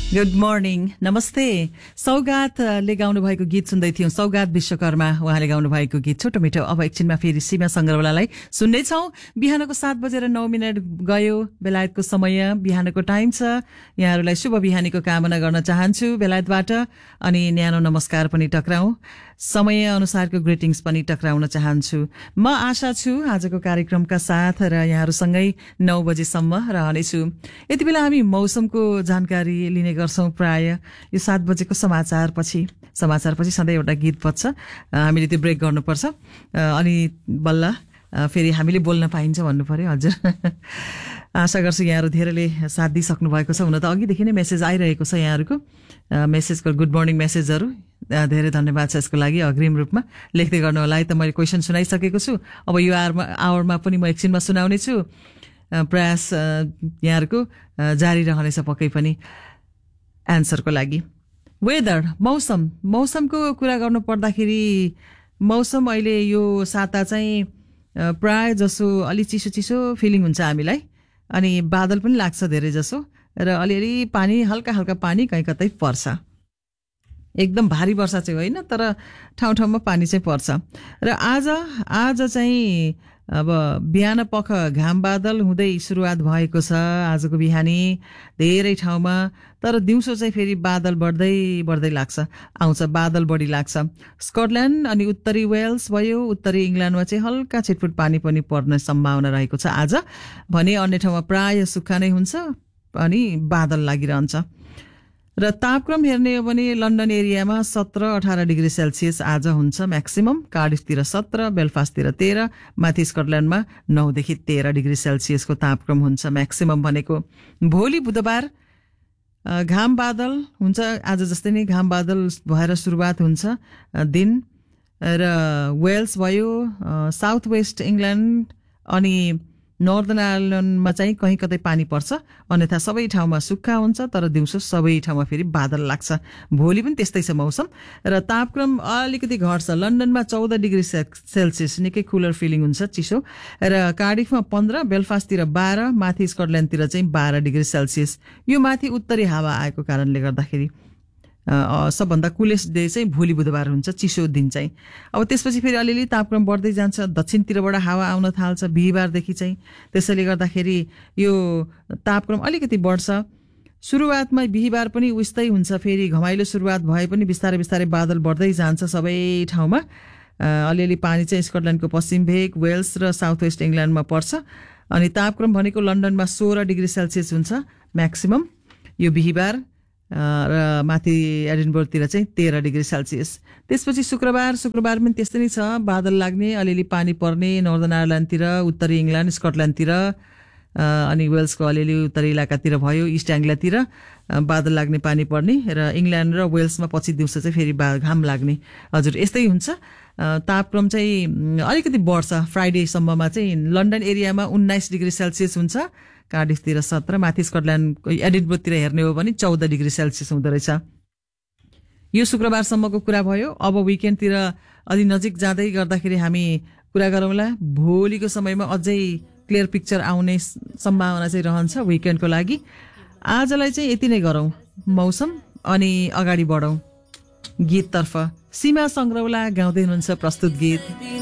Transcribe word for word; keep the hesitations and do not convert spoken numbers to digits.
Good morning, नमस्ते। सौगातले गाउनु भएको गीत सुन्दै थियौं। सौगात विश्वकर्मा उहाँले गाउनु भएको गीत छोटो मिठो। अब एकछिनमा फेरि सीमा संग्रवालालाई सुन्नेछौं। बिहानको सात बजेर नौ मिनट गयो, बेलायतको समय, बिहानको टाइम छ। यहाँहरूलाई शुभ बिहानीको कामना गर्न चाहन्छु बेलायतबाट, अनि न्यानो नमस्कार पनि टक्राउँ, समय अनुसारको ग्रिटिङ्स पनि टक्राउन चाहन्छु। म आशा छु आजको कार्यक्रमका साथ र यहाँहरूसँगै नौ बजेसम्म रहनेछु। यति बेला हामी मौसमको जानकारी लिने गर्छौं। प्राय यो सात बजेको समाचार पछि समाचार पछि सधैँ एउटा गीत बज्छ, हामीले त्यो ब्रेक गर्नुपर्छ, अनि बल्ल फेरि हामीले बोल्न पाइन्छ भन्नु पर्यो। हजुर, आशा गर्छु यहाँहरू धेरैले साथ दिइसक्नु भएको छ। हुन त अघिदेखि नै मेसेज आइरहेको छ यहाँहरूको, मेसेजको गुड मर्निङ मेसेजहरू। धेरै धन्यवाद छ यसको लागि। अग्रिम रूपमा लेख्दै गर्नु होला है। त मैले क्वेसन सुनाइसकेको छु, अब यो आवरमा आवरमा पनि म एकछिनमा सुनाउने छु। प्रयास यहाँहरूको जारी रहनेछ पक्कै पनि एन्सरको लागि। वेदर, मौसम मौसमको कुरा गर्नु पर्दाखेरि मौसम अहिले यो साता चाहिँ प्राय जसो अलि चिसो चिसो फिलिङ हुन्छ हामीलाई, अनि बादल पनि लाग्छ धेरै जसो, र अलिअलि पानी, हल्का हल्का पानी कहीँ कतै पर्छ। एकदम भारी वर्षा चाहिँ होइन, तर ठाउँ ठाउँमा पानी चाहिँ पर्छ। र आज आज चाहिँ अब बिहान पख घाम बादल हुँदै सुरुवात भएको छ आजको बिहानी धेरै ठाउँमा, तर दिउँसो चाहिँ फेरि बादल बढ्दै बढ्दै लाग्छ, आउँछ बादल बढी लाग्छ। स्कटल्यान्ड अनि उत्तरी वेल्स भयो, उत्तरी इङ्ल्यान्डमा चाहिँ हल्का छिटफुट पानी पनि पर्ने सम्भावना रहेको छ आज भने। अन्य ठाउँमा प्राय सुक्खा नै हुन्छ अनि बादल लागिरहन्छ। र तापक्रम हेर्ने हो भने लन्डन एरियामा सत्र अठार डिग्री सेल्सियस आज हुन्छ म्याक्सिमम, कार्डिफतिर सत्र, बेलफास्टतिर तेह्र, माथि स्कटल्यान्डमा नौदेखि तेह्र डिग्री सेल्सियसको तापक्रम हुन्छ म्याक्सिमम भनेको। भोलि बुधबार घाम बादल हुन्छ, आज जस्तै नै घाम बादल भएर सुरुवात हुन्छ दिन। र वेल्स भयो, साउथ वेस्ट इङ्ल्यान्ड अनि नर्दर्न आयरल्यान्डमा चाहिँ कहीँ कतै पानी पर्छ, अन्यथा सबै ठाउँमा सुक्खा हुन्छ, तर दिउँसो सबै ठाउँमा फेरि बादल लाग्छ। भोलि पनि त्यस्तै छ मौसम। र तापक्रम अलिकति घट्छ, लन्डनमा चौध डिग्री सेल्सियस, निकै कुलर फिलिङ हुन्छ, चिसो। र कार्डिफमा पन्ध्र, बेलफास्टतिर बाह्र, माथि स्कटल्यान्डतिर चाहिँ बाह्र डिग्री सेल्सियस। यो माथि उत्तरी हावा आएको कारणले गर्दाखेरि सबभन्दा कुलेस्ट डे चाहिँ भोलि बुधबार हुन्छ, चिसो दिन चाहिँ। अब त्यसपछि फेरि अलिअलि तापक्रम बढ्दै जान्छ, दक्षिणतिरबाट हावा आउन थाल्छ बिहिबारदेखि चाहिँ, त्यसैले गर्दाखेरि यो तापक्रम अलिकति बढ्छ। सुरुवातमा बिहिबार पनि उस्तै हुन्छ, फेरि घमाइलो सुरुवात भए पनि बिस्तारै बिस्तारै बादल बढ्दै जान्छ सबै ठाउँमा। अलिअलि पानी चाहिँ स्कटल्यान्डको पश्चिम भेग, वेल्स र साउथ वेस्ट इङ्ल्यान्डमा पर्छ। अनि तापक्रम भनेको लन्डनमा सोह्र डिग्री सेल्सियस हुन्छ म्याक्सिमम यो बिहिबार, र माथि एडिनबर्गतिर चाहिँ तेह्र डिग्री सेल्सियस। त्यसपछि शुक्रबार शुक्रबार पनि त्यस्तै नै छ, बादल लाग्ने, अलिअलि पानी पर्ने, नर्दर्न आयरल्यान्डतिर, उत्तरी इङ्ल्यान्ड, स्कटल्यान्डतिर, अनि वेल्सको अलिअलि उत्तरी इलाकातिर भयो, इस्ट एङ्ग्लातिर बादल लाग्ने, पानी पर्ने, र इङ्ल्यान्ड र वेल्समा पछि दिउँसो चाहिँ फेरि बा घाम लाग्ने। हजुर, यस्तै हुन्छ। तापक्रम चाहिँ अलिकति बढ्छ फ्राइडेसम्ममा चाहिँ। लन्डन एरियामा उन्नाइस डिग्री सेल्सियस हुन्छ, कार्डिफतिर सत्र, माथि स्कटल्यान्ड एडिनबर्गतिर हेर्ने हो भने चौध डिग्री सेल्सियस हुँदो रहेछ। यो शुक्रबारसम्मको कुरा भयो। अब विकेन्डतिर अलि नजिक जाँदै गर्दाखेरि हामी कुरा गरौँला। भोलिको समयमा अझै क्लियर पिक्चर आउने सम्भावना चाहिँ रहन्छ विकेन्डको लागि। आजलाई चाहिँ यति नै गरौँ मौसम, अनि अगाडि बढौँ गीततर्फ। सीमा संग्रौला गाउँदै हुनुहुन्छ प्रस्तुत गीत।